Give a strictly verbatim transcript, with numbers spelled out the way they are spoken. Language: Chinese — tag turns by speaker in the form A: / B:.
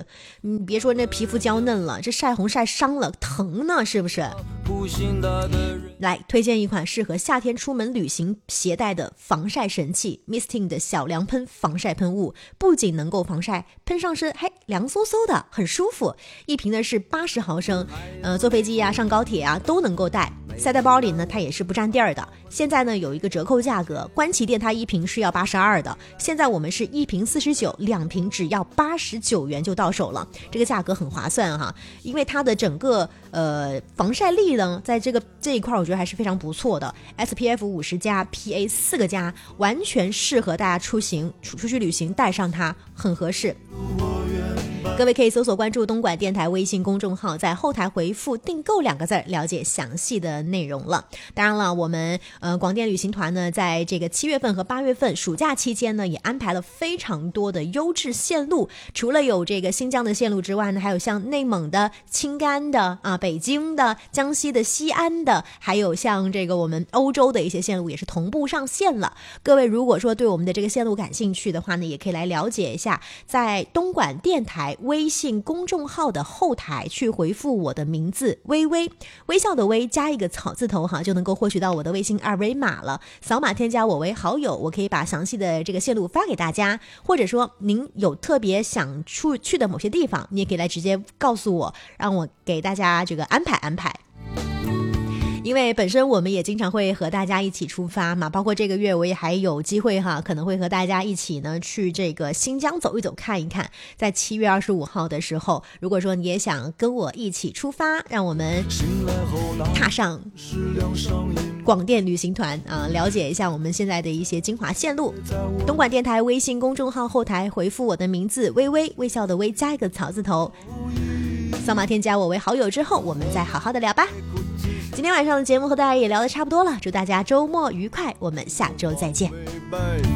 A: 子，你别说那皮肤娇嫩了，这晒红晒伤了疼呢，是不是？来推荐一款适合夏天出门旅行携带的防晒神器 Misting 的小凉喷防晒喷雾，不仅能够防晒，喷上身还凉飕飕的，很舒服。一瓶呢是八十毫升，呃，坐飞机啊上高铁啊都能够带，塞在包里呢它也是不占地儿的。现在呢有一个折扣价格，官旗店它一瓶是要八十二的，现在我们是一瓶四十九，两瓶只要八十九元就到手了，这个价格很划算哈，因为它的整个呃防晒力呢在这个这一块我觉得还是非常不错的， S P F 五十加 P A 四个加，完全适合大家出行出出去旅行带上它很合适。各位可以搜索关注东莞电台微信公众号，在后台回复订购两个字了解详细的内容了。当然了，我们呃广电旅行团呢在这个七月份和八月份暑假期间呢也安排了非常多的优质线路，除了有这个新疆的线路之外呢，还有像内蒙的、青甘的啊、北京的、江西的西安的，还有像这个我们欧洲的一些线路也是同步上线了。各位如果说对我们的这个线路感兴趣的话呢，也可以来了解一下，在东莞电台微信公众号的后台去回复我的名字微微，微笑的微加一个草字头哈，就能够获取到我的微信二维码了。扫码添加我为好友，我可以把详细的这个线路发给大家，或者说您有特别想出去的某些地方，你也可以来直接告诉我，让我给大家这个安排安排。因为本身我们也经常会和大家一起出发嘛，包括这个月我也还有机会哈，可能会和大家一起呢去这个新疆走一走看一看。在七月二十五号的时候，如果说你也想跟我一起出发，让我们踏上广电旅行团啊，了解一下我们现在的一些精华线路。东莞电台微信公众号后台回复我的名字微微，微笑的微加一个草字头，扫码添加我为好友之后，我们再好好的聊吧。今天晚上的节目和大家也聊得差不多了，祝大家周末愉快，我们下周再见。